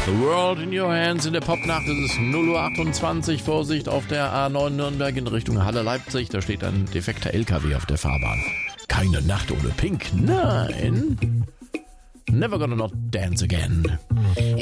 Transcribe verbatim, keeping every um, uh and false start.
The World in Your Hands in der Popnacht. Es ist null Uhr achtundzwanzig. Vorsicht auf der A neun Nürnberg in Richtung Halle-Leipzig. Da steht ein defekter L K W auf der Fahrbahn. Keine Nacht ohne Pink. Nein. Never gonna not dance again.